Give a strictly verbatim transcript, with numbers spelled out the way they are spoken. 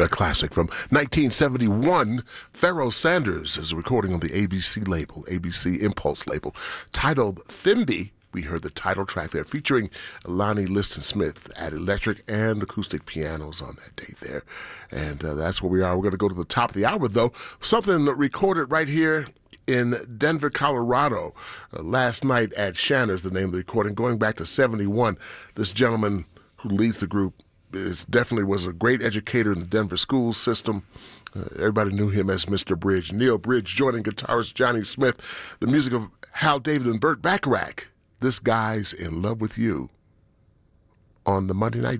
A classic from nineteen seventy-one, Pharoah Sanders is a recording on the A B C label, A B C Impulse label, titled Thimby. We heard the title track there featuring Lonnie Liston Smith at electric and acoustic pianos on that date there. And uh, that's where we are. We're going to go to the top of the hour, though. Something recorded right here in Denver, Colorado, uh, last night at Shanner's, the name of the recording, going back to seventy-one. This gentleman who leads the group is definitely was a great educator in the Denver school system. Uh, everybody knew him as Mister Bridge. Neil Bridge joining guitarist Johnny Smith. The music of Hal David and Burt Bacharach. This Guy's in Love with You on the Monday Night